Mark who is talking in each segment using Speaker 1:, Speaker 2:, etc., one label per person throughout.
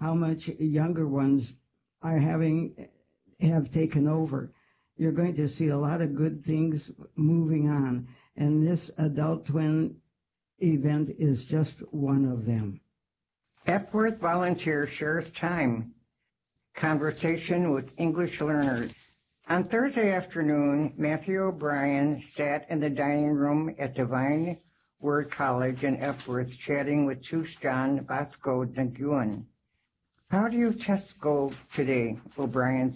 Speaker 1: how much younger ones have taken over. You're going to see a lot of good things moving on, and this adult twin event is just one of them.
Speaker 2: Epworth volunteer shares time. Conversation with English learners. On Thursday afternoon, Matthew O'Brien sat in the dining room at Divine Word College in Epworth chatting with John Bosco Nguyen. "How do your tests go today?" O'Brien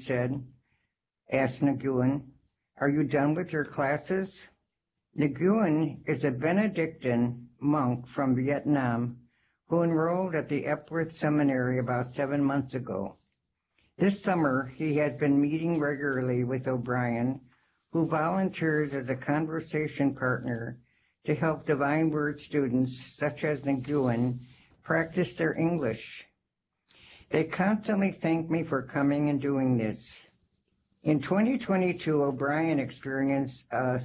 Speaker 2: asked Nguyen. "Are you done with your classes?" Nguyen is a Benedictine monk from Vietnam who enrolled at the Epworth Seminary about 7 months ago. This summer, he has been meeting regularly with O'Brien, who volunteers as a conversation partner to help Divine Word students, such as Nguyen, practice their English. They constantly thank me for coming and doing this. In 2022, O'Brien experienced a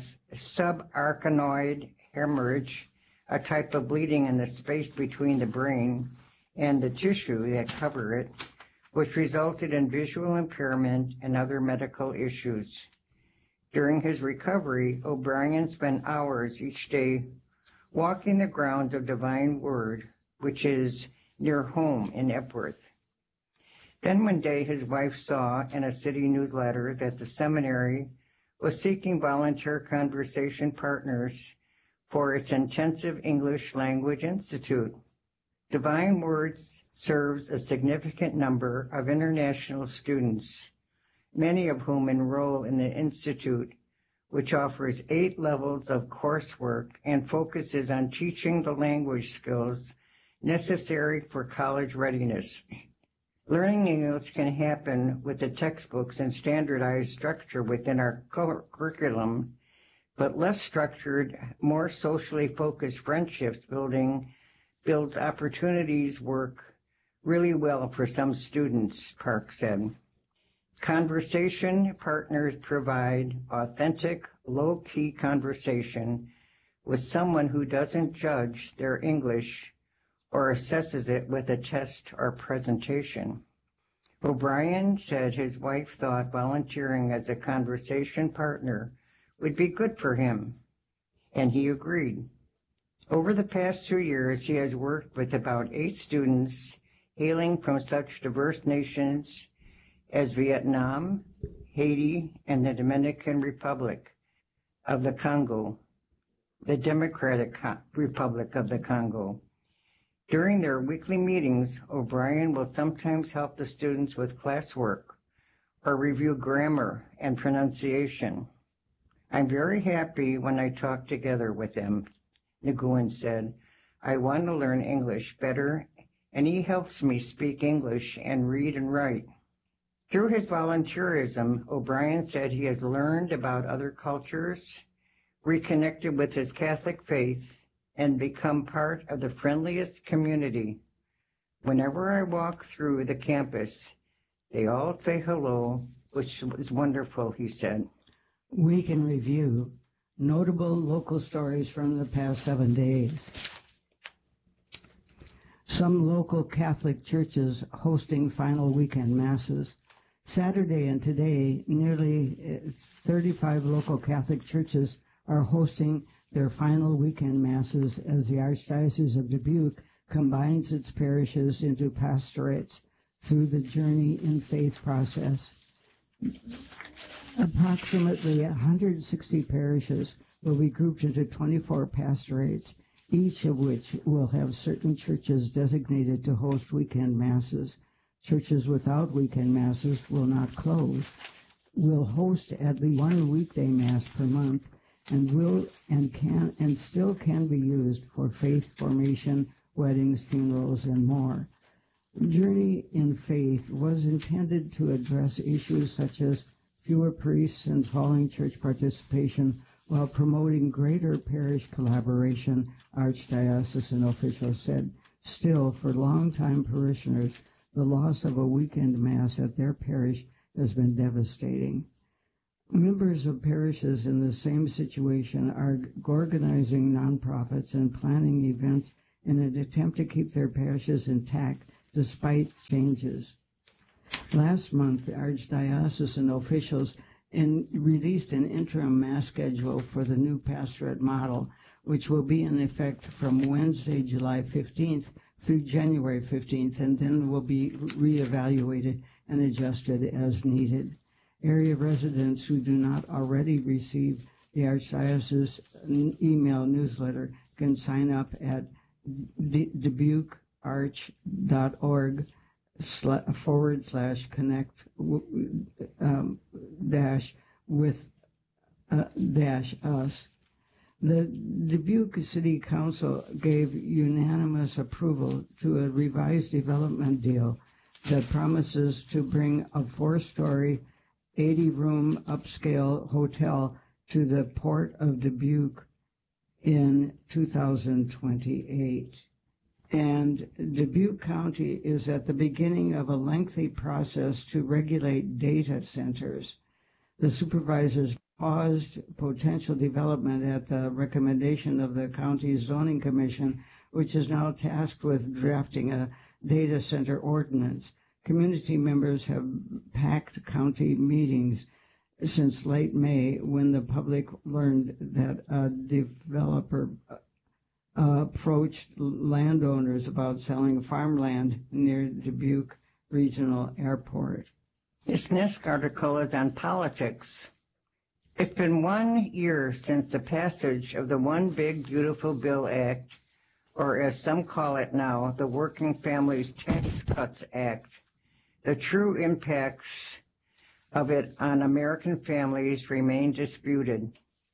Speaker 2: subarachnoid hemorrhage, a type of bleeding in the space between the brain and the tissue that cover it, which resulted in visual impairment and other medical issues. During his recovery, O'Brien spent hours each day walking the grounds of Divine Word, which is near home in Epworth. Then one day his wife saw in a city newsletter that the seminary was seeking volunteer conversation partners for its intensive English Language Institute. Divine Words serves a significant number of international students, many of whom enroll in the Institute, which offers 8 levels of coursework and focuses on teaching the language skills necessary for college readiness. Learning English can happen with the textbooks and standardized structure within our curriculum, but less structured, more socially focused friendships builds opportunities work really well for some students, Park said. Conversation partners provide authentic, low-key conversation with someone who doesn't judge their English or assesses it with a test or presentation. O'Brien said his wife thought volunteering as a conversation partner would be good for him, and he agreed. Over the past 2 years, he has worked with about 8 students hailing from such diverse nations as Vietnam, Haiti, and the Dominican Republic of the Congo, the Democratic Republic of the Congo. During their weekly meetings, O'Brien will sometimes help the students with classwork or review grammar and pronunciation. "I'm very happy when I talk together with them," Nguyen said. "I want to learn English better, and he helps me speak English and read and write." Through his volunteerism, O'Brien said he has learned about other cultures, reconnected with his Catholic faith, and become part of the friendliest community. "Whenever I walk through the campus, they all say hello, which is wonderful," he said.
Speaker 1: We can review notable local stories from the past 7 days. Some local Catholic churches hosting final weekend masses. Saturday and today, nearly 35 local Catholic churches are hosting their final weekend masses as the Archdiocese of Dubuque combines its parishes into pastorates through the Journey in Faith process. Approximately 160 parishes will be grouped into 24 pastorates, each of which will have certain churches designated to host weekend masses. Churches without weekend masses will not close, will host at least one weekday mass per month, and still can be used for faith formation, weddings, funerals, and more. Journey in Faith was intended to address issues such as fewer priests and falling church participation while promoting greater parish collaboration, archdiocesan officials said. Still, for longtime parishioners, the loss of a weekend mass at their parish has been devastating. Members of parishes in the same situation are organizing nonprofits and planning events in an attempt to keep their parishes intact despite changes. Last month, the archdiocesan officials released an interim Mass schedule for the new pastorate model, which will be in effect from Wednesday, July 15th through January 15th, and then will be reevaluated and adjusted as needed. Area residents who do not already receive the Archdiocese email newsletter can sign up at dubuquearch.org/connect with us. The Dubuque City Council gave unanimous approval to a revised development deal that promises to bring a 4-story, 80-room upscale hotel to the Port of Dubuque in 2028. And Dubuque County is at the beginning of a lengthy process to regulate data centers. The supervisors paused potential development at the recommendation of the county's zoning commission, which is now tasked with drafting a data center ordinance. Community members have packed county meetings since late May, when the public learned that a developer approached landowners about selling farmland near Dubuque Regional Airport.
Speaker 2: This next article is on politics. It's been 1 year since the passage of the One Big Beautiful Bill Act, or as some call it now, the Working Families Tax Cuts Act. The true impacts of it on American families remain disputed.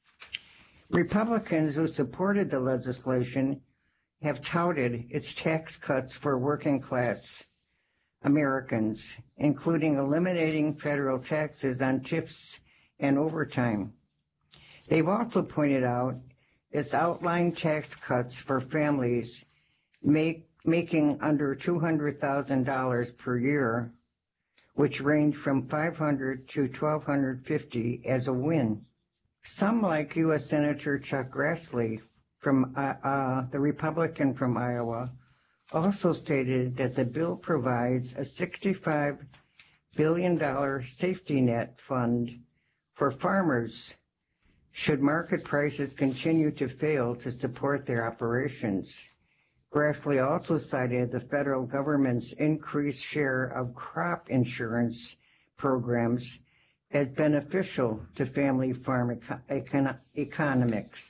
Speaker 2: Republicans who supported the legislation have touted its tax cuts for working class Americans, including eliminating federal taxes on tips and overtime. They've also pointed out its outlined tax cuts for families making under $200,000 per year, which range from $500 to $1,250 as a win. Some, like U.S. Senator Chuck Grassley, from the Republican from Iowa, also stated that the bill provides a $65 billion safety net fund for farmers should market prices continue to fail to support their operations. Grassley also cited the federal government's increased share of crop insurance programs as beneficial to family farm economics.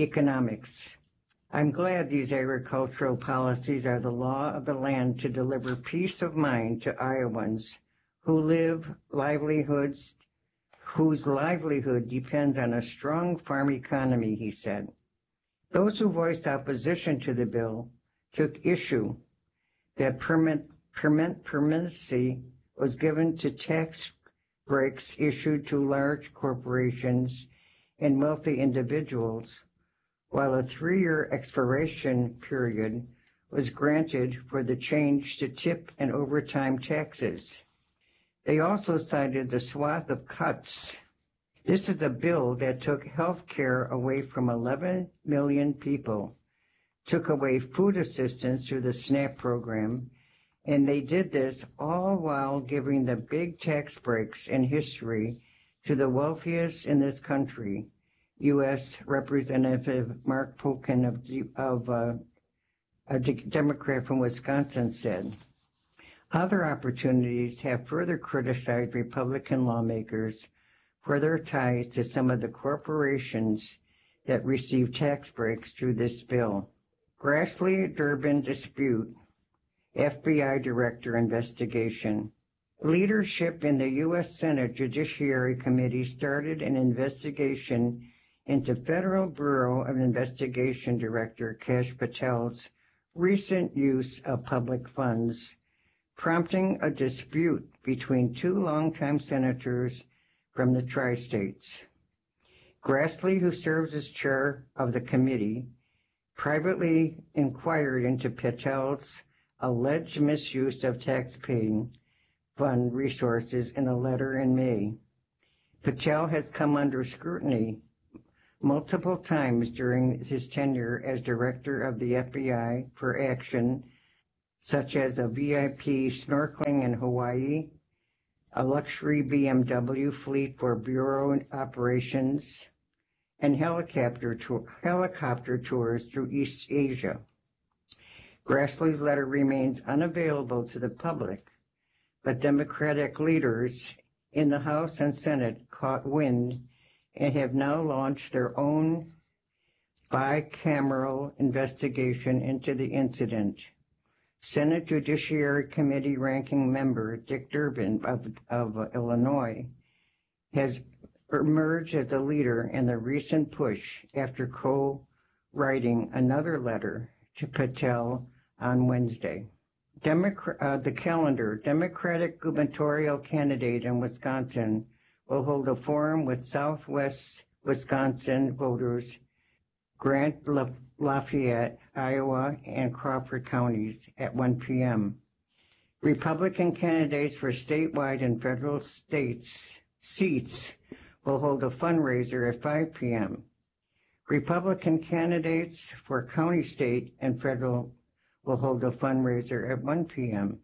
Speaker 2: I'm glad these agricultural policies are the law of the land to deliver peace of mind to Iowans whose livelihood depends on a strong farm economy, he said. Those who voiced opposition to the bill took issue that permanency was given to tax breaks issued to large corporations and wealthy individuals, while a 3-year expiration period was granted for the change to tip and overtime taxes. They also cited the swath of cuts. This is a bill that took health care away from 11 million people, took away food assistance through the SNAP program, and they did this all while giving the big tax breaks in history to the wealthiest in this country, U.S. Representative Mark Pocan of a Democrat from Wisconsin said. Other opportunities have further criticized Republican lawmakers for their ties to some of the corporations that receive tax breaks through this bill. Grassley-Durbin dispute, FBI director investigation. Leadership in the U.S. Senate Judiciary Committee started an investigation into Federal Bureau of Investigation Director Kash Patel's recent use of public funds, prompting a dispute between two longtime senators from the tri-states. Grassley, who serves as chair of the committee, privately inquired into Patel's alleged misuse of taxpaying fund resources in a letter in May. Patel has come under scrutiny multiple times during his tenure as director of the FBI for action such as a VIP snorkeling in Hawaii, a luxury BMW fleet for bureau operations, and helicopter tours through East Asia. Grassley's letter remains unavailable to the public, but Democratic leaders in the House and Senate caught wind and have now launched their own bicameral investigation into the incident. Senate Judiciary Committee ranking member Dick Durbin of Illinois has emerged as a leader in the recent push after co-writing another letter to Patel on Wednesday. The calendar, Democratic gubernatorial candidate in Wisconsin will hold a forum with Southwest Wisconsin voters, Grant, Lafayette, Iowa, and Crawford counties at 1 p.m. Republican candidates for statewide and federal seats will hold a fundraiser at 5 p.m. Republican candidates for county, state, and federal will hold a fundraiser at 1 p.m.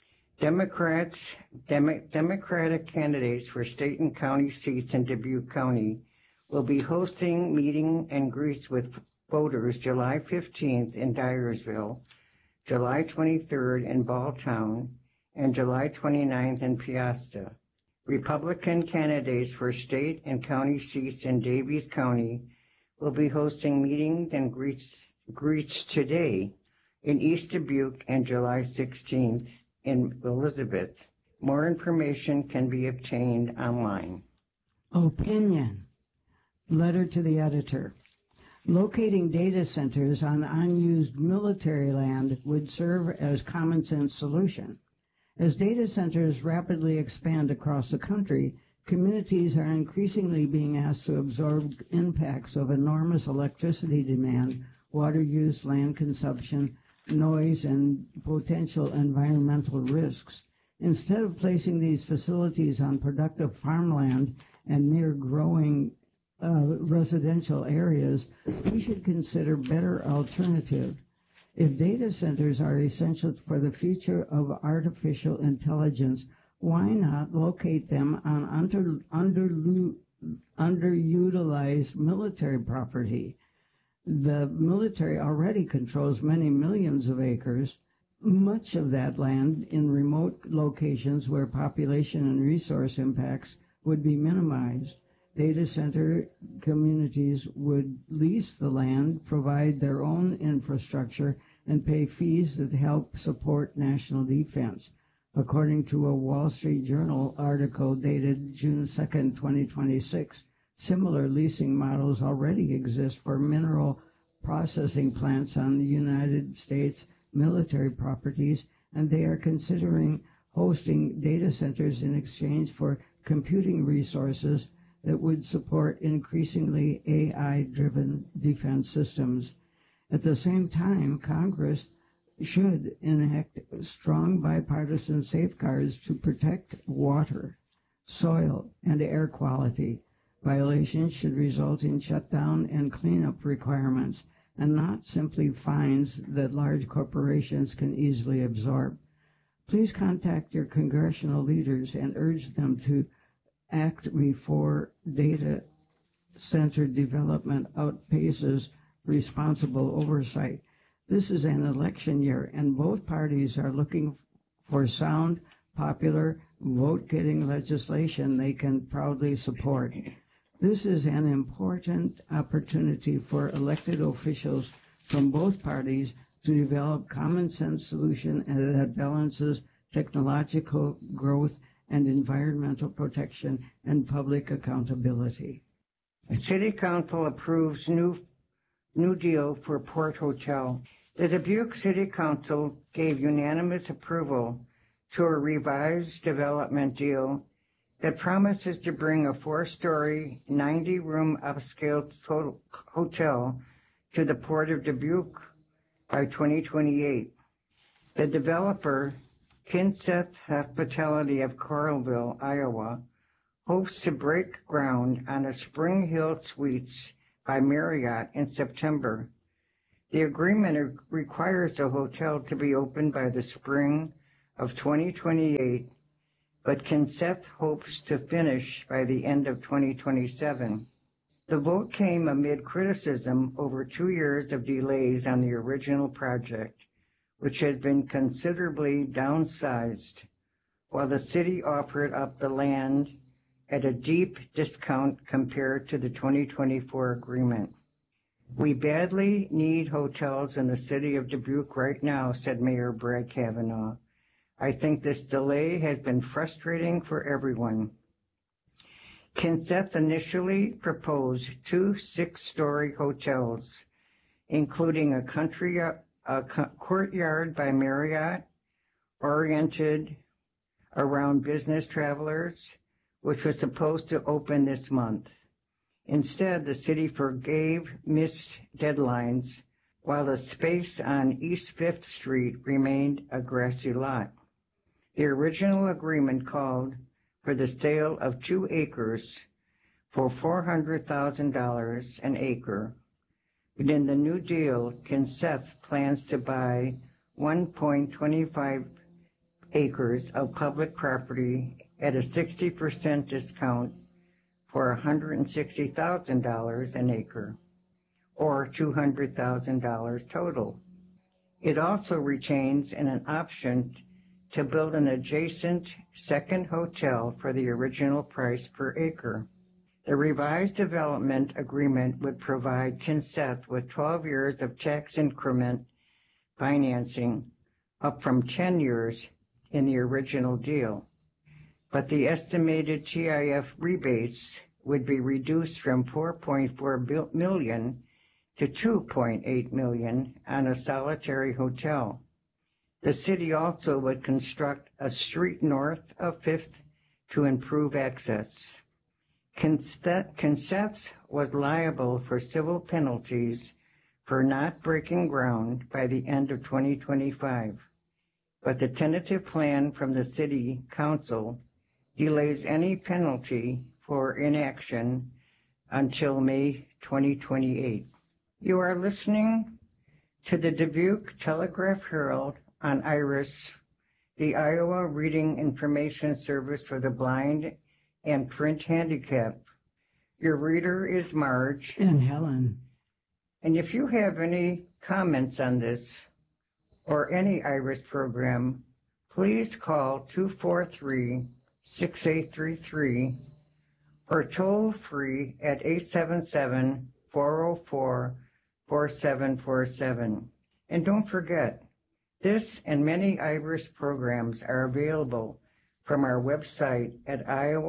Speaker 2: Democratic candidates for state and county seats in Dubuque County will be hosting meeting and greets with voters July 15th in Dyersville, July 23rd in Balltown, and July 29th in Piasta. Republican candidates for state and county seats in Davies County will be hosting meetings and greets today in East Dubuque and July 16th in Elizabeth. More information can be obtained online.
Speaker 1: Opinion. Letter to the editor. Locating data centers on unused military land would serve as common sense solution. As data centers rapidly expand across the country, communities are increasingly being asked to absorb impacts of enormous electricity demand, water use, land consumption, noise, and potential environmental risks. Instead of placing these facilities on productive farmland and near growing residential areas, we should consider better alternative. If data centers are essential for the future of artificial intelligence, why not locate them on underutilized military property? The military already controls many millions of acres, much of that land in remote locations where population and resource impacts would be minimized. Data center communities would lease the land, provide their own infrastructure, and pay fees that help support national defense. According to a Wall Street Journal article dated June 2, 2026, similar leasing models already exist for mineral processing plants on the United States military properties, and they are considering hosting data centers in exchange for computing resources that would support increasingly AI-driven defense systems. At the same time, Congress should enact strong bipartisan safeguards to protect water, soil, and air quality. Violations should result in shutdown and cleanup requirements, and not simply fines that large corporations can easily absorb. Please contact your congressional leaders and urge them to act before data center development outpaces responsible oversight. This is an election year, and both parties are looking for sound, popular, vote-getting legislation they can proudly support. This is an important opportunity for elected officials from both parties to develop common-sense solution that balances technological growth and environmental protection and public accountability.
Speaker 2: The City Council approves new deal for Port Hotel. The Dubuque City Council gave unanimous approval to a revised development deal that promises to bring a 4-story, 90-room upscale hotel to the Port of Dubuque by 2028. The developer, Kinseth Hospitality of Coralville, Iowa, hopes to break ground on a Spring Hill Suites by Marriott in September. The agreement requires the hotel to be open by the spring of 2028, but Kenseth hopes to finish by the end of 2027. The vote came amid criticism over 2 years of delays on the original project, which has been considerably downsized, while the city offered up the land at a deep discount compared to the 2024 agreement. "We badly need hotels in the city of Dubuque right now," said Mayor Brad Kavanaugh. "I think this delay has been frustrating for everyone." Kenseth initially proposed 2 6-story hotels, including a Courtyard by Marriott, oriented around business travelers, which was supposed to open this month. Instead, the city forgave missed deadlines, while the space on East 5th Street remained a grassy lot. The original agreement called for the sale of 2 acres for $400,000 an acre. But in the new deal, Kenseth plans to buy 1.25 acres of public property at a 60% discount for $160,000 an acre, or $200,000 total. It also retains an option to build an adjacent second hotel for the original price per acre. The revised development agreement would provide Kenseth with 12 years of tax increment financing, up from 10 years in the original deal. But the estimated TIF rebates would be reduced from $4.4 million to $2.8 million on a solitary hotel. The city also would construct a street north of 5th to improve access. Kenseth was liable for civil penalties for not breaking ground by the end of 2025, but the tentative plan from the city council delays any penalty for inaction until May 2028. You are listening to the Dubuque Telegraph-Herald on IRIS, the Iowa Reading Information Service for the Blind and Print Handicapped. Your reader is Marge.
Speaker 1: And Helen.
Speaker 2: And if you have any comments on this or any IRIS program, please call 243-6833 or toll free at 877-404-4747. And don't forget, this and many IRIS programs are available from our website at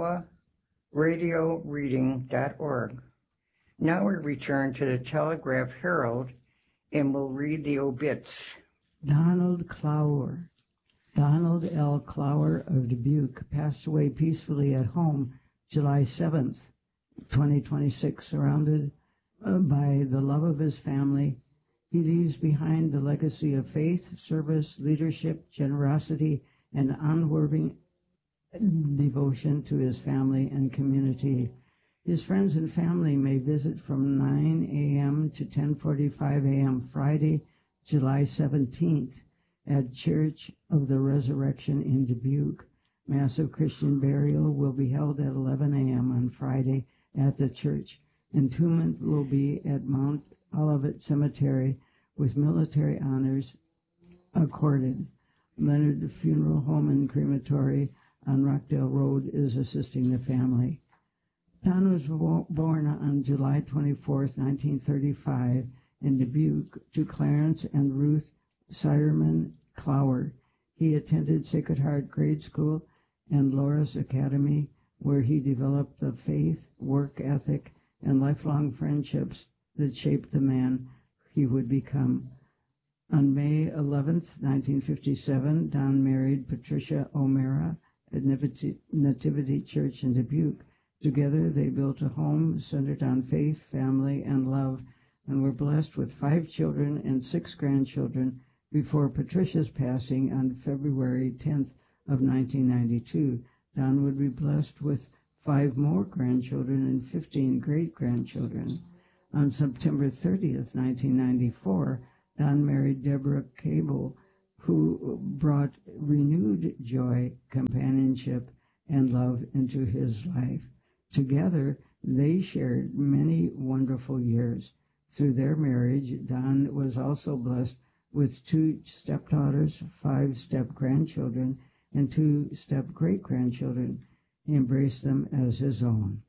Speaker 2: iowaradioreading.org. Now we return to the Telegraph-Herald and we'll read the obits.
Speaker 1: Donald Clower. Donald L. Clower of Dubuque passed away peacefully at home July 7th, 2026, surrounded by the love of his family. He leaves behind the legacy of faith, service, leadership, generosity, and unwavering devotion to his family and community. His friends and family may visit from 9 a.m. to 10:45 a.m. Friday, July 17th at Church of the Resurrection in Dubuque. Massive Christian burial will be held at 11 a.m. on Friday at the church. Entombment will be at Mount Olivet Cemetery with military honors accorded. Leonard Funeral Home and Crematory on Rockdale Road is assisting the family. Don was born on July 24th, 1935 in Dubuque to Clarence and Ruth Sireman Clower. He attended Sacred Heart Grade School and Loras Academy, where he developed the faith, work ethic, and lifelong friendships that shaped the man he would become. On May 11th, 1957, Don married Patricia O'Mara at Nativity Church in Dubuque. Together, they built a home centered on faith, family, and love, and were blessed with 5 children and 6 grandchildren before Patricia's passing on February 10th of 1992. Don would be blessed with 5 more grandchildren and 15 great-grandchildren. On September 30th, 1994, Don married Deborah Cable, who brought renewed joy, companionship, and love into his life. Together, they shared many wonderful years. Through their marriage, Don was also blessed with 2 stepdaughters, 5 step-grandchildren, and 2 step-great-grandchildren. He embraced them as his own.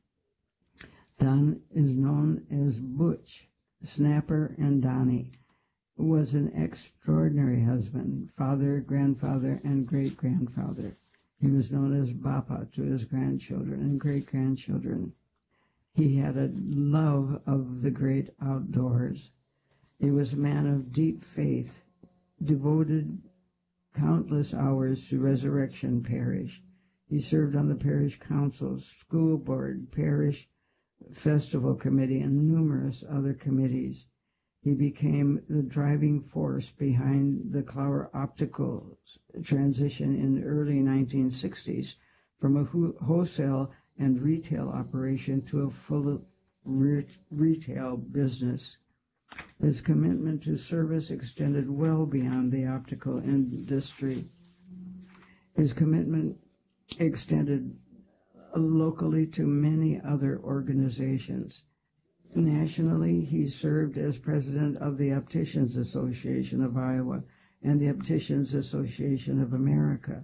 Speaker 1: Don is known as Butch, Snapper, and Donnie, was an extraordinary husband, father, grandfather, and great-grandfather. He was known as Bappa to his grandchildren and great-grandchildren. He had a love of the great outdoors. He was a man of deep faith, devoted countless hours to Resurrection Parish. He served on the parish council, school board, parish festival committee, and numerous other committees. He became the driving force behind the Clower Optical transition in the early 1960s from a wholesale and retail operation to a full retail business. His commitment to service extended well beyond the optical industry. His commitment extended locally to many other organizations. Nationally, he served as president of the Opticians Association of Iowa and the Opticians Association of America,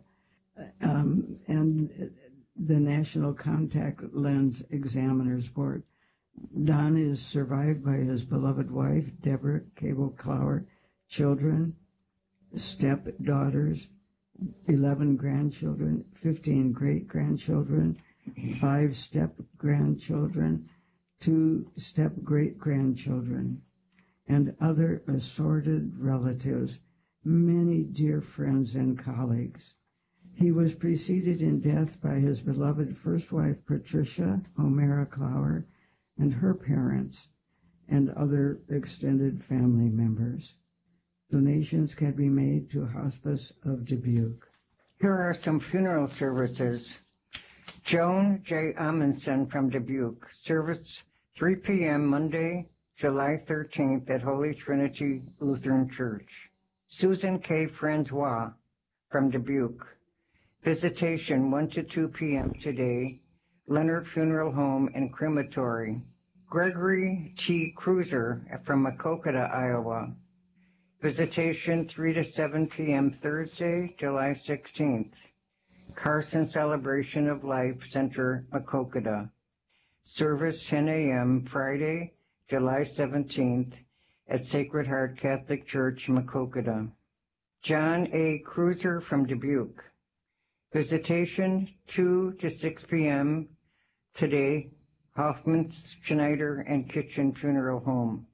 Speaker 1: and the National Contact Lens Examiners Board. Don is survived by his beloved wife, Deborah Cable Clower, children, stepdaughters, 11 grandchildren, 15 great-grandchildren, 5 step-grandchildren, 2 step-great-grandchildren, and other assorted relatives, many dear friends and colleagues. He was preceded in death by his beloved first wife, Patricia O'Mara Clower, and her parents, and other extended family members. Donations can be made to Hospice of Dubuque.
Speaker 2: Here are some funeral services. Joan J. Amundsen from Dubuque, service 3 p.m. Monday, July 13th at Holy Trinity Lutheran Church. Susan K. Francois from Dubuque, visitation 1 to 2 p.m. today, Leonard Funeral Home and Crematory. Gregory T. Cruiser from Maquoketa, Iowa, visitation 3 to 7 p.m. Thursday, July 16th. Carson Celebration of Life Center, Maquoketa. Service 10 a.m. Friday, July 17th at Sacred Heart Catholic Church, Maquoketa. John A. Cruiser from Dubuque. Visitation 2 to 6 p.m. today, Hoffman, Schneider, and Kitchen Funeral Home.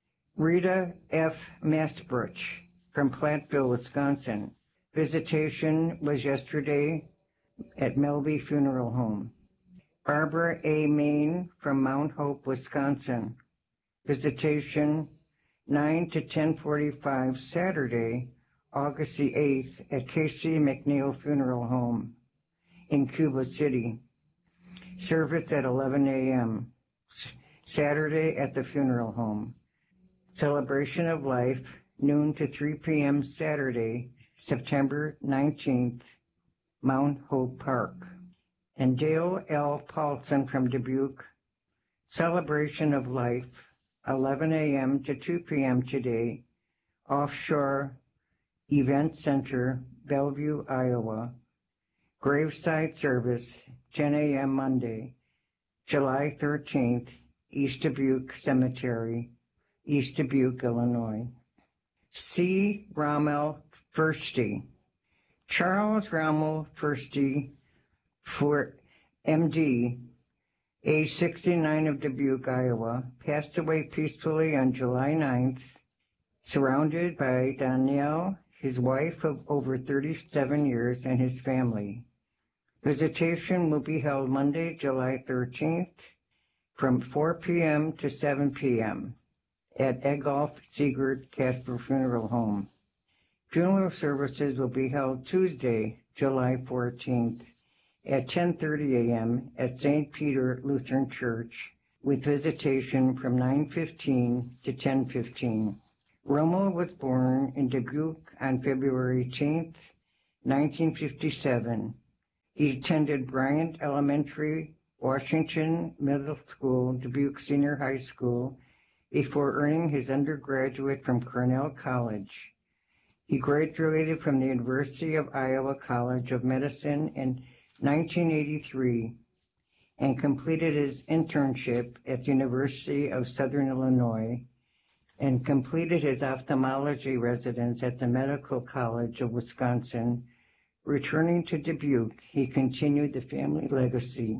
Speaker 2: Rita F. Masbruch from Platteville, Wisconsin. Visitation was yesterday at Melby Funeral Home. Barbara A. Main from Mount Hope, Wisconsin. Visitation 9 to 10:45 Saturday, August the 8th at Casey McNeil Funeral Home in Cuba City. Service at 11 a.m. Saturday at the funeral home. Celebration of Life, noon to 3 p.m. Saturday, September 19th, Mount Hope Park. And Dale L. Paulson from Dubuque. Celebration of Life, 11 a.m. to 2 p.m. today, Offshore Event Center, Bellevue, Iowa. Graveside service, 10 a.m. Monday, July 13th, East Dubuque Cemetery, East Dubuque, Illinois. C. Rommel Firsty. Charles Rommel Firsty, for MD, age 69 of Dubuque, Iowa, passed away peacefully on July 9th, surrounded by Danielle, his wife of over 37 years, and his family. Visitation will be held Monday, July 13th, from 4 p.m. to 7 p.m. at Egolf Siegert Casper Funeral Home. Funeral services will be held Tuesday, July 14th, at 10:30 a.m. at St. Peter Lutheran Church, with visitation from 9:15 to 10:15. Rommel was born in Dubuque on February 18, 1957. He attended Bryant Elementary, Washington Middle School, Dubuque Senior High School, before earning his undergraduate from Cornell College. He graduated from the University of Iowa College of Medicine in 1983 and completed his internship at the University of Southern Illinois and completed his ophthalmology residence at the Medical College of Wisconsin. Returning to Dubuque, he continued the family legacy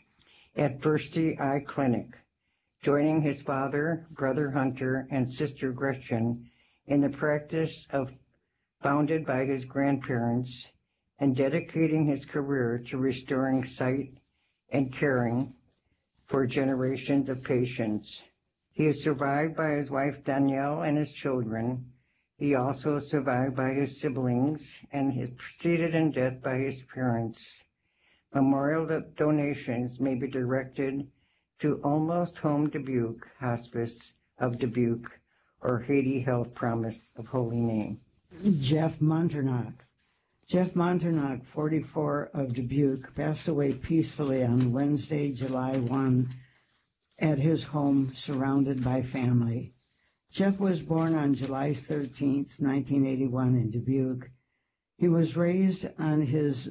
Speaker 2: at Firsty Eye Clinic, joining his father, Brother Hunter, and sister Gretchen in the practice founded by his grandparents and dedicating his career to restoring sight and caring for generations of patients. He is survived by his wife Danielle and his children. He also is survived by his siblings and is preceded in death by his parents. Memorial donations may be directed to Almost Home Dubuque Hospice of Dubuque or Haiti Health Promise of Holy Name.
Speaker 1: Jeff Monternock. Jeff Monternock, 44, of Dubuque, passed away peacefully on Wednesday, July 1, at his home surrounded by family. Jeff was born on July 13, 1981 in Dubuque. He was raised on his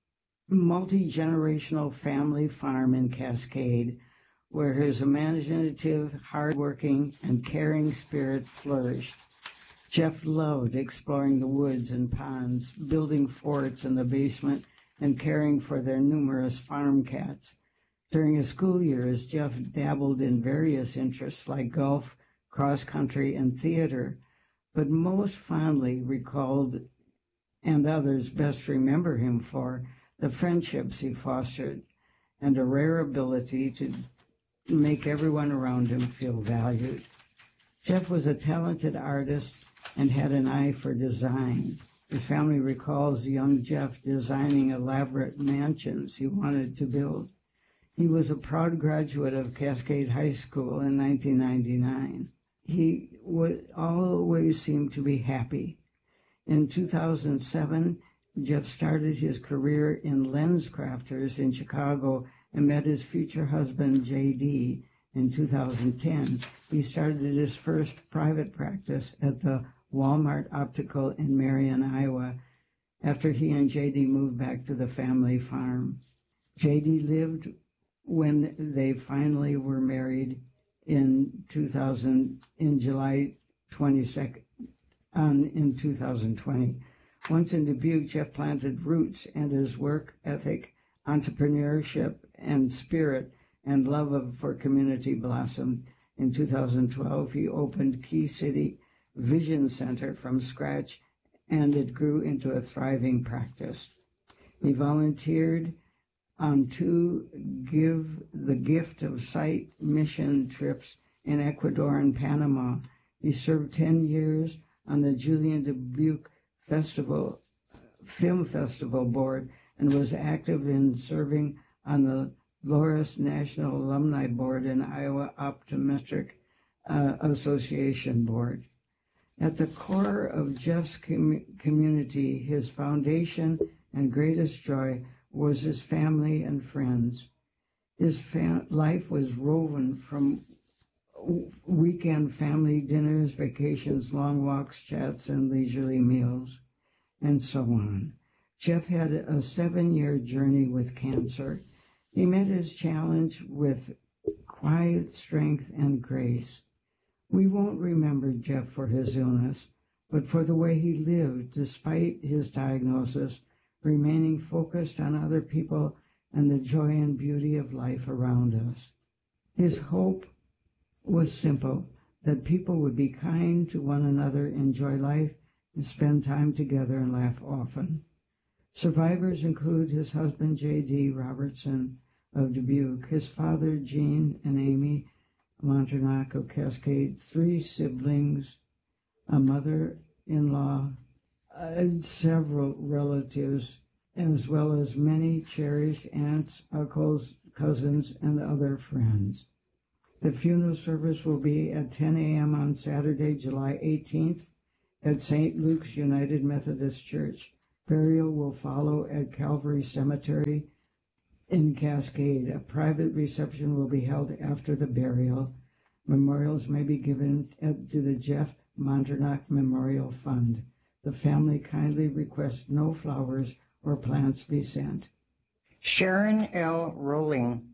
Speaker 1: multi-generational family farm in Cascade, where his imaginative, hardworking, and caring spirit flourished. Jeff loved exploring the woods and ponds, building forts in the basement, and caring for their numerous farm cats. During his school years, Jeff dabbled in various interests like golf, cross-country, and theater, but most fondly recalled, and others best remember him for, the friendships he fostered and a rare ability to make everyone around him feel valued. Jeff was a talented artist and had an eye for design. His family recalls young Jeff designing elaborate mansions he wanted to build. He was a proud graduate of Cascade High School in 1999. He would always seem to be happy. In 2007, Jeff started his career in lens crafters in Chicago and met his future husband, J.D., in 2010. He started his first private practice at the Walmart Optical in Marion, Iowa, after he and J.D. moved back to the family farm. J.D. lived when they finally were married in July 22nd, in 2020. Once in Dubuque, Jeff planted roots, and his work ethic, entrepreneurship, and spirit and love for community blossomed. In 2012, he opened Key City Vision Center from scratch, and it grew into a thriving practice. He volunteered on 2 Give the Gift of Sight mission trips in Ecuador and Panama. He served 10 years on the Julian Dubuque Film Festival Board and was active in serving on the Loras National Alumni Board and Iowa Optometric Association Board. At the core of Jeff's community, his foundation and greatest joy was his family and friends. His life was woven from weekend family dinners, vacations, long walks, chats, and leisurely meals, and so on. Jeff had a 7-year journey with cancer. He met his challenge with quiet strength and grace. We won't remember Jeff for his illness, but for the way he lived despite his diagnosis, remaining focused on other people and the joy and beauty of life around us. His hope was simple, that people would be kind to one another, enjoy life, and spend time together and laugh often. Survivors include his husband, J.D. Robertson of Dubuque, his father, Gene and Amy Monternock of Cascade, 3 siblings, a mother-in-law, several relatives, as well as many cherished aunts, uncles, cousins, and other friends. The funeral service will be at 10 a.m. on Saturday, July 18th at St. Luke's United Methodist Church. Burial will follow at Calvary Cemetery in Cascade. A private reception will be held after the burial. Memorials may be given to the Jeff Monternock Memorial Fund. The family kindly requests no flowers or plants be sent.
Speaker 2: Sharon L. Rowling.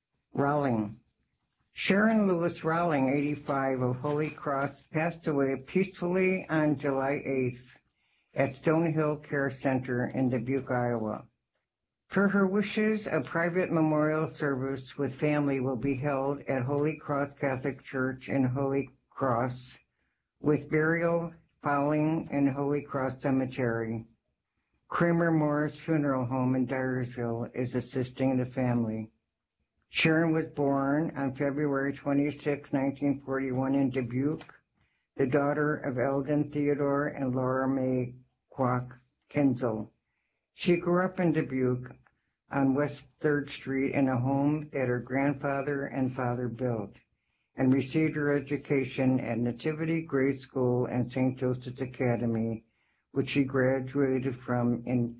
Speaker 2: Sharon Lewis Rowling, 85, of Holy Cross, passed away peacefully on July 8th at Stonehill Care Center in Dubuque, Iowa. Per her wishes, a private memorial service with family will be held at Holy Cross Catholic Church in Holy Cross, with burial following in Holy Cross Cemetery. Kramer Morris Funeral Home in Dyersville is assisting the family. Sharon was born on February 26, 1941 in Dubuque, the daughter of Eldon Theodore and Laura May Kwok Kinzel. She grew up in Dubuque on West 3rd Street in a home that her grandfather and father built, and received her education at Nativity Grade School and St. Joseph's Academy, which she graduated from in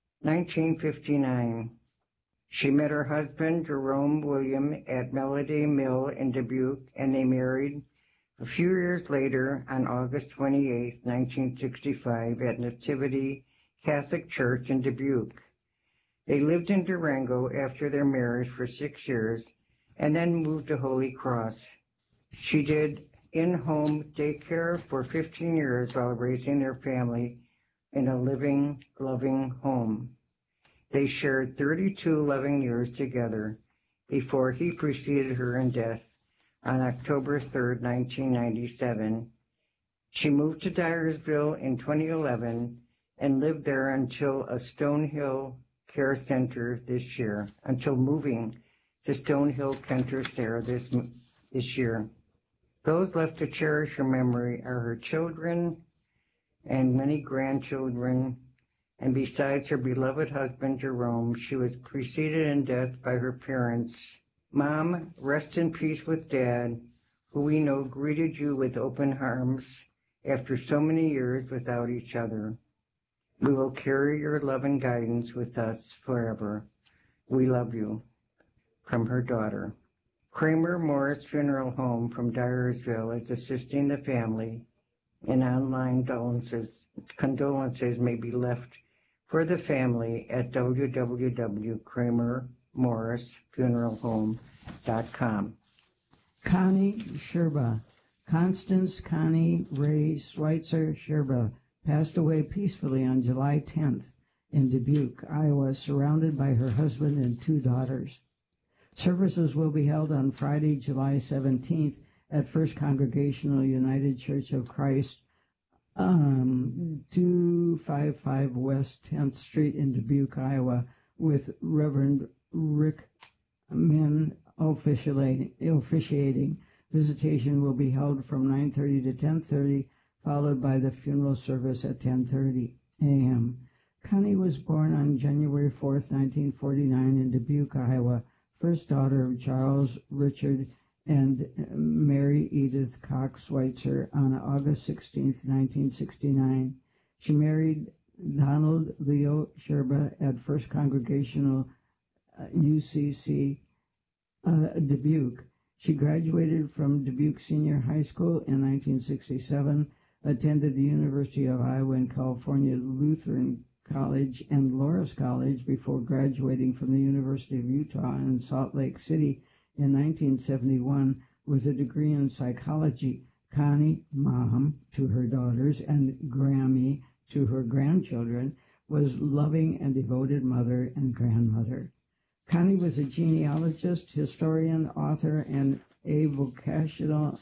Speaker 2: 1959. She met her husband, Jerome William, at Melody Mill in Dubuque, and they married a few years later on August 28, 1965, at Nativity Catholic Church in Dubuque. They lived in Durango after their marriage for 6 years and then moved to Holy Cross. She did in-home daycare for 15 years while raising their family in a living, loving home. They shared 32 loving years together before he preceded her in death on October 3, 1997. She moved to Dyersville in 2011 and lived there until a Stonehill Care Center this year, until moving to Stonehill Care Center this year. Those left to cherish her memory are her children and many grandchildren, and besides her beloved husband, Jerome, she was preceded in death by her parents. Mom, rest in peace with Dad, who we know greeted you with open arms after so many years without each other. We will carry your love and guidance with us forever. We love you. From her daughter. Kramer Morris Funeral Home from Dyersville is assisting the family, and online condolences may be left for the family at www.kramermorrisfuneralhome.com.
Speaker 1: Connie Sherba. Constance Connie Ray Schweitzer Sherba passed away peacefully on July 10th in Dubuque, Iowa, surrounded by her husband and 2 daughters. Services will be held on Friday, July 17th at First Congregational United Church of Christ, 255 West 10th Street in Dubuque, Iowa, with Reverend Rick Min officiating. Visitation will be held from 9:30 to 10:30, followed by the funeral service at 10:30 a.m. Connie was born on January 4th, 1949 in Dubuque, Iowa, first daughter of Charles Richard and Mary Edith Cox Schweitzer on August 16, 1969. She married Donald Leo Sherba at First Congregational UCC Dubuque. She graduated from Dubuque Senior High School in 1967, attended the University of Iowa and California Lutheran College and Loras College before graduating from the University of Utah in Salt Lake City in 1971 with a degree in psychology. Connie, Mom to her daughters, and Grammy to her grandchildren, was loving and devoted mother and grandmother. Connie was a genealogist, historian, author, and a vocational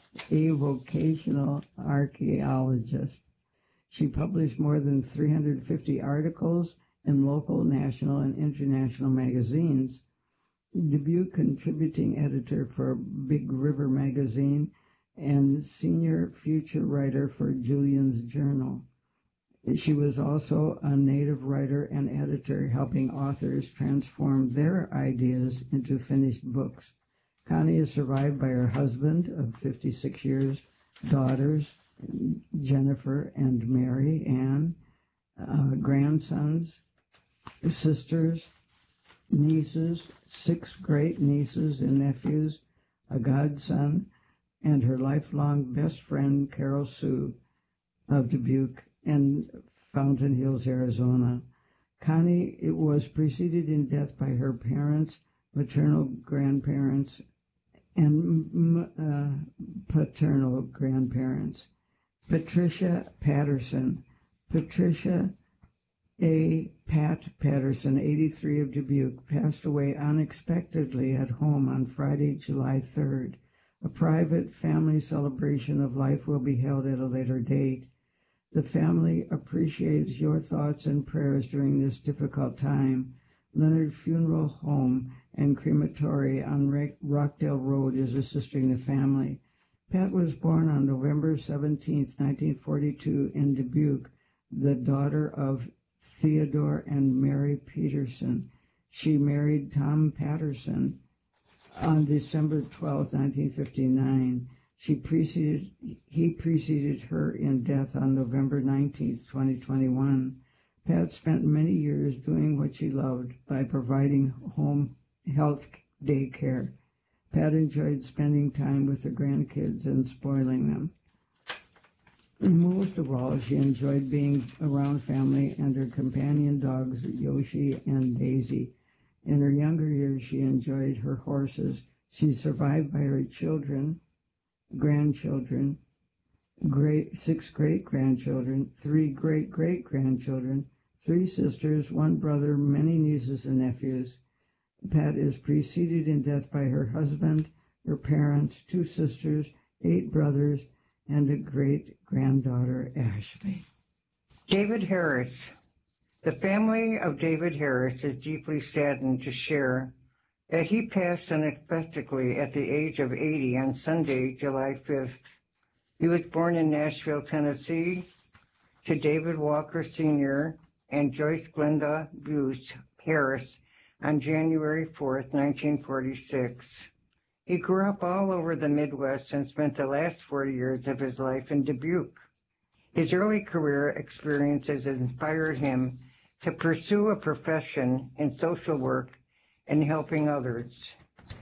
Speaker 1: archaeologist. She published more than 350 articles in local, national, and international magazines. Dubuque contributing editor for Big River magazine and senior feature writer for Julian's Journal. She was also a native writer and editor, helping authors transform their ideas into finished books. Connie is survived by her husband of 56 years, daughters, Jennifer and Mary Ann, grandsons, sisters, nieces, 6 great nieces and nephews, a godson, and her lifelong best friend, Carol Sue of Dubuque and Fountain Hills, Arizona. Connie was preceded in death by her parents, maternal grandparents, and paternal grandparents. Patricia Patterson. Patricia A. Pat Patterson, 83 of Dubuque, passed away unexpectedly at home on Friday, July 3rd. A private family celebration of life will be held at a later date. The family appreciates your thoughts and prayers during this difficult time. Leonard Funeral Home and Crematory on Rockdale Road is assisting the family. Pat was born on November 17, 1942 in Dubuque, the daughter of Theodore and Mary Peterson. She married Tom Patterson on December 12, 1959. He preceded her in death on November 19, 2021. Pat spent many years doing what she loved by providing home health day care. Pat enjoyed spending time with her grandkids and spoiling them. And most of all, she enjoyed being around family and her companion dogs, Yoshi and Daisy. In her younger years, she enjoyed her horses. She's survived by her children, grandchildren, 6 great-grandchildren, 3 great-great-grandchildren, 3 sisters, 1 brother, many nieces and nephews. Pat is preceded in death by her husband, her parents, 2 sisters, 8 brothers, and a great-granddaughter, Ashley.
Speaker 2: David Harris. The family of David Harris is deeply saddened to share that he passed unexpectedly at the age of 80 on Sunday, July 5th. He was born in Nashville, Tennessee, to David Walker Sr. and Joyce Glenda Buse Harris on January 4th, 1946. He grew up all over the Midwest and spent the last 40 years of his life in Dubuque. His early career experiences inspired him to pursue a profession in social work and helping others.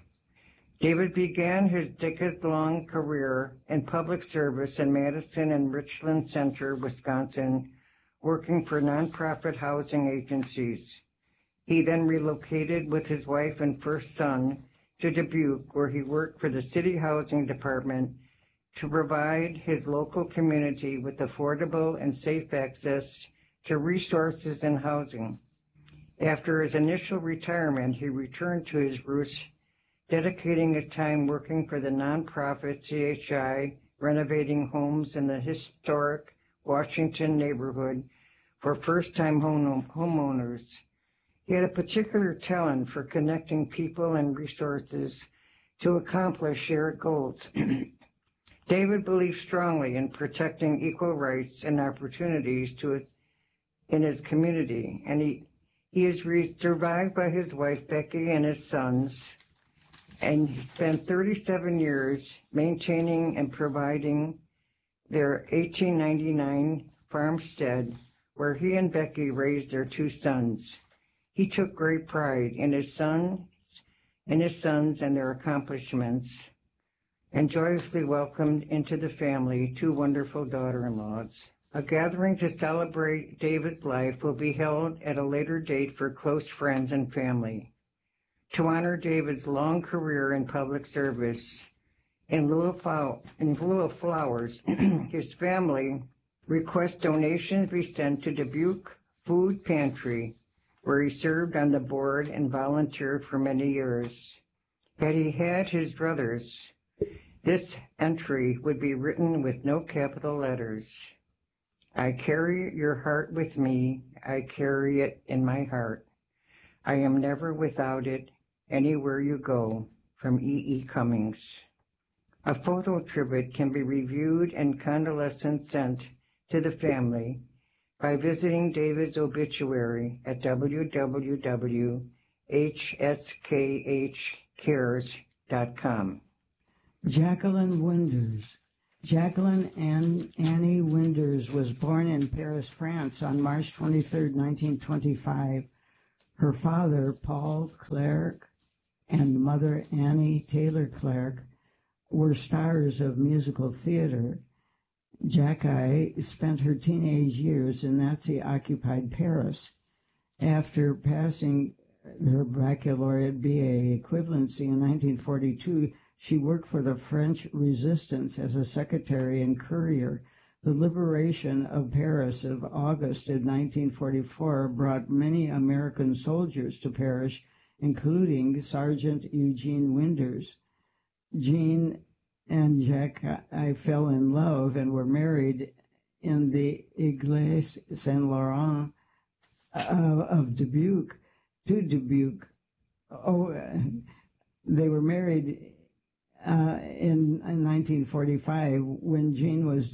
Speaker 2: David began his decades-long career in public service in Madison and Richland Center, Wisconsin, working for nonprofit housing agencies. He then relocated with his wife and first son to Dubuque, where he worked for the city housing department to provide his local community with affordable and safe access to resources and housing. After his initial retirement, he returned to his roots, dedicating his time working for the nonprofit CHI, renovating homes in the historic Washington neighborhood for first-time homeowners. He had a particular talent for connecting people and resources to accomplish shared goals. David believed strongly in protecting equal rights and opportunities in his community, and he is survived by his wife, Becky, and his sons, and he spent 37 years maintaining and providing their 1899 farmstead, where he and Becky raised their 2 sons. He took great pride in his sons and their accomplishments, and joyously welcomed into the family 2 wonderful daughter-in-laws. A gathering to celebrate David's life will be held at a later date for close friends and family. To honor David's long career in public service, in lieu of flowers, his family requests donations be sent to Dubuque Food Pantry, where he served on the board and volunteered for many years. Had he had his druthers, this entry would be written with no capital letters. I carry your heart with me, I carry it in my heart. I am never without it, anywhere you go, from E. Cummings. A photo tribute can be reviewed and condolences sent to the family by visiting David's obituary at www.hskhcares.org. gmail.com.
Speaker 1: Jacqueline Winders. Jacqueline Annie Winders was born in Paris, France on March 23, 1925. Her father, Paul Clerc, and mother, Annie Taylor Clerc, were stars of musical theater. Jackie spent her teenage years in Nazi-occupied Paris. After passing her baccalaureate BA equivalency in 1942, she worked for the French resistance as a secretary and courier. The liberation of Paris of August of 1944 brought many American soldiers to Paris, including Sergeant Eugene Winders. Jean and Jackie fell in love and were married in the Église Saint-Laurent of Dubuque, to Dubuque. They were married in 1945 when Jean was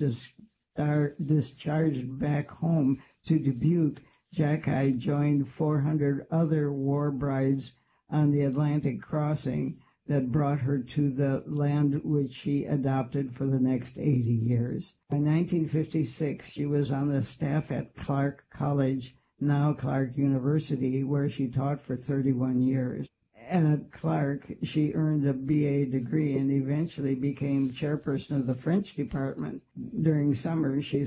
Speaker 1: discharged back home to Dubuque. Jackie joined 400 other war brides on the Atlantic crossing that brought her to the land which she adopted for the next 80 years. By 1956, she was on the staff at Clark College, now Clark University, where she taught for 31 years. At Clark, she earned a BA degree and eventually became chairperson of the French department. During summer, she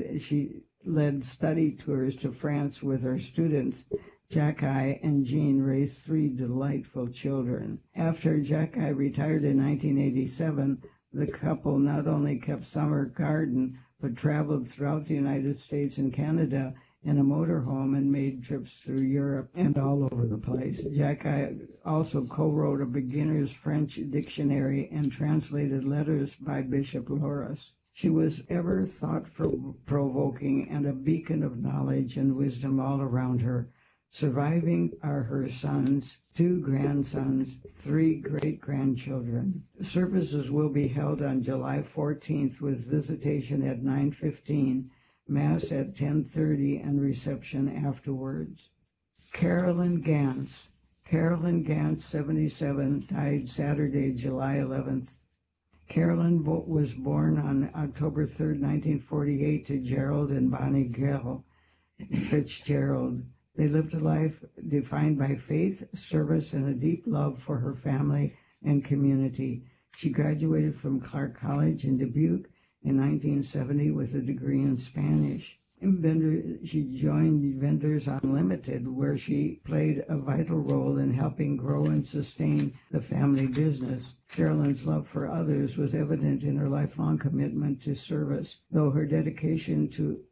Speaker 1: led study tours to France with her students. Jackie and Jean raised 3 delightful children. After Jackie retired in 1987, the couple not only kept summer garden, but traveled throughout the United States and Canada in a motorhome and made trips through Europe and all over the place. Jackie also co-wrote a beginner's French dictionary and translated letters by Bishop Loris. She was ever thought-provoking and a beacon of knowledge and wisdom all around her. Surviving are her sons, 2 grandsons, 3 great-grandchildren. Services will be held on July 14th with visitation at 9:15, Mass at 10:30, and reception afterwards. Carolyn Gantz. Carolyn Gantz, 77, died Saturday, July 11th. Carolyn was born on October 3, 1948, to Gerald and Bonnie Gill Fitzgerald. They lived a life defined by faith, service, and a deep love for her family and community. She graduated from Clark College in Dubuque in 1970 with a degree in Spanish. She joined Vendors Unlimited, where she played a vital role in helping grow and sustain the family business. Carolyn's love for others was evident in her lifelong commitment to service. Through her dedication to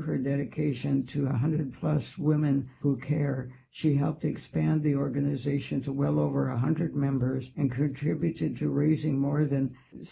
Speaker 1: 100-plus women who care, she helped expand the organization to well over 100 members and contributed to raising more than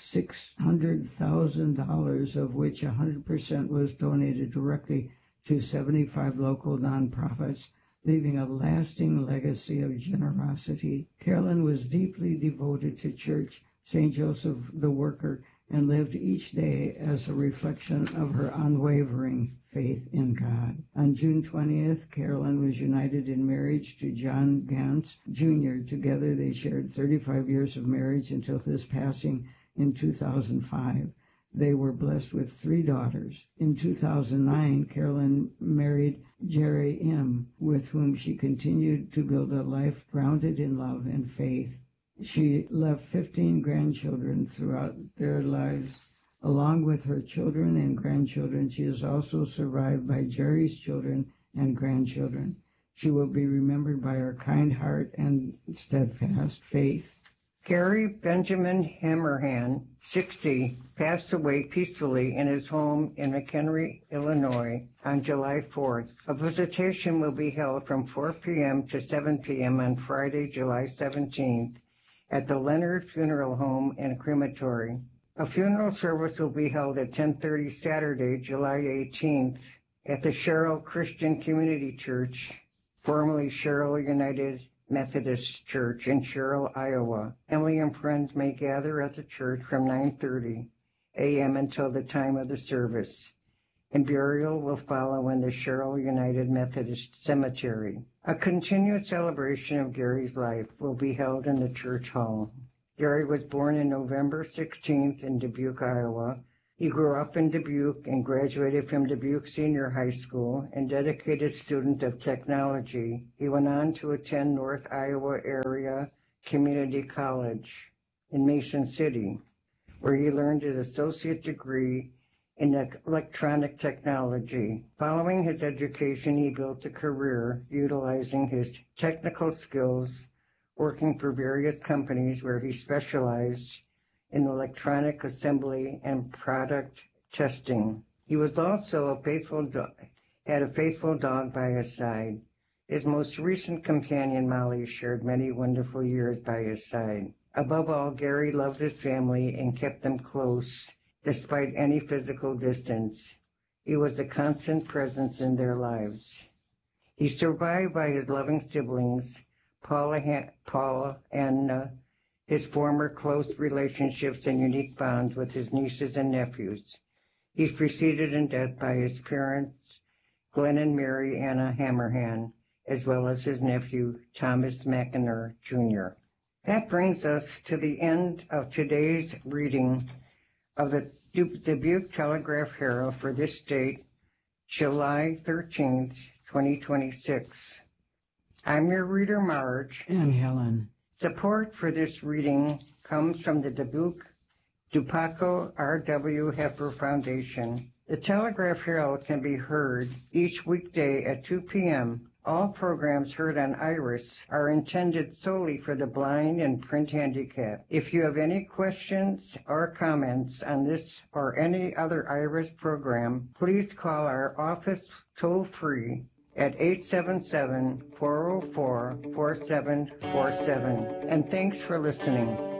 Speaker 1: $600,000, of which 100% was donated directly to 75 local nonprofits, leaving a lasting legacy of generosity. Carolyn was deeply devoted to Church St. Joseph the Worker and lived each day as a reflection of her unwavering faith in God. On June 20th, Carolyn was united in marriage to John Gantz Jr. Together they shared 35 years of marriage until his passing in 2005. They were blessed with 3 daughters. In 2009, Carolyn married Jerry M., with whom she continued to build a life grounded in love and faith. She left 15 grandchildren throughout their lives. Along with her children and grandchildren, she is also survived by Jerry's children and grandchildren. She will be remembered by her kind heart and steadfast faith.
Speaker 2: Gary Benjamin Hammerhand, 60, passed away peacefully in his home in McHenry, Illinois, on July 4th. A visitation will be held from 4 p.m. to 7 p.m. on Friday, July 17th, at the Leonard Funeral Home and Crematory. A funeral service will be held at 10:30 Saturday, July 18th, at the Sherrill Christian Community Church, formerly Sherrill United Methodist Church in Sherrill, Iowa. Family and friends may gather at the church from 9:30 a.m. until the time of the service, and burial will follow in the Sherrill United Methodist Cemetery. A continued celebration of Gary's life will be held in the church hall. Gary was born on November 16th in Dubuque, Iowa. He grew up in Dubuque and graduated from Dubuque Senior High School and dedicated student of technology. He went on to attend North Iowa Area Community College in Mason City, where he learned his associate degree in electronic technology. Following his education, he built a career utilizing his technical skills, working for various companies where he specialized in electronic assembly and product testing. He was also had a faithful dog by his side. His most recent companion, Molly, shared many wonderful years by his side. Above all, Gary loved his family and kept them close despite any physical distance. He was a constant presence in their lives. He's survived by his loving siblings, Paula and his former close relationships and unique bonds with his nieces and nephews. He's preceded in death by his parents, Glenn and Mary Anna Hammerhand, as well as his nephew, Thomas McInerney, Jr. That brings us to the end of today's reading of the Dubuque Telegraph-Herald for this date, July 13th, 2026. I'm your reader, Marge.
Speaker 1: And Helen.
Speaker 2: Support for this reading comes from the DuPaco R.W. Heffer Foundation. The Telegraph-Herald can be heard each weekday at 2 p.m. All programs heard on IRIS are intended solely for the blind and print handicapped. If you have any questions or comments on this or any other IRIS program, please call our office toll-free at 877-404-4747. And thanks for listening.